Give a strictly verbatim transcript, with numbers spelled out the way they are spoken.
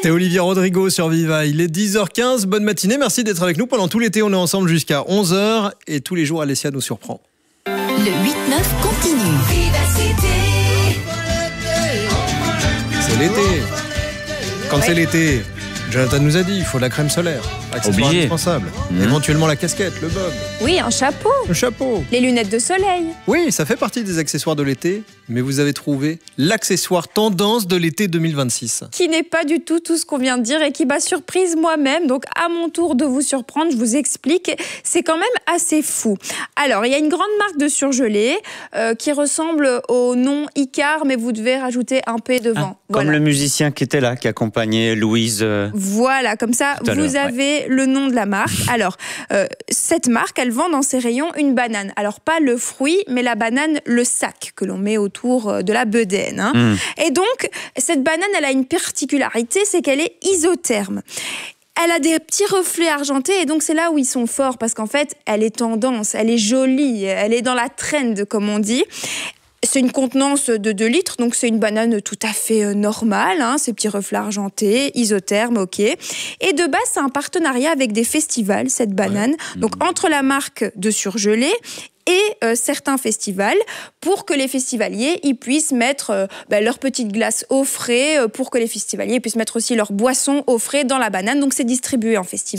C'était Olivier Rodrigo sur Viva. Il est dix heures quinze. Bonne matinée. Merci d'être avec nous. Pendant tout l'été, on est ensemble jusqu'à onze heures. Et tous les jours, Alessia nous surprend. Le huit neuf continue. C'est l'été. Quand ouais. c'est l'été, Jonathan nous a dit, il faut de la crème solaire. Accessoire Obligé. indispensable. Mmh. Éventuellement la casquette, le bob. Oui, un chapeau. Le chapeau. Les lunettes de soleil. Oui, ça fait partie des accessoires de l'été. Mais vous avez trouvé l'accessoire tendance de l'été deux mille vingt-six. Qui n'est pas du tout tout ce qu'on vient de dire et qui m'a surprise moi-même. Donc, à mon tour de vous surprendre, je vous explique. C'est quand même assez fou. Alors, il y a une grande marque de surgelés euh, qui ressemble au nom Icar, mais vous devez rajouter un P devant. Ah, comme voilà. le musicien qui était là, qui accompagnait Louise. Euh... Voilà, comme ça, vous avez ouais. le nom de la marque. Alors, euh, cette marque, elle vend dans ses rayons une banane. Alors, pas le fruit, mais la banane, le sac que l'on met autour de la bedaine. Hein. Mmh. Et donc, cette banane, elle a une particularité, c'est qu'elle est isotherme. Elle a des petits reflets argentés et donc c'est là où ils sont forts parce qu'en fait, elle est tendance, elle est jolie, elle est dans la trend, comme on dit. C'est une contenance de deux litres, donc c'est une banane tout à fait normale, hein, ces petits reflets argentés, isotherme, ok. Et de base, c'est un partenariat avec des festivals, cette banane. Ouais. Donc mmh. entre la marque de surgelés et euh, certains festivals, pour que les festivaliers ils puissent mettre euh, bah, leur petite glace au frais, euh, pour que les festivaliers puissent mettre aussi leur boisson au frais dans la banane. Donc c'est distribué en festival.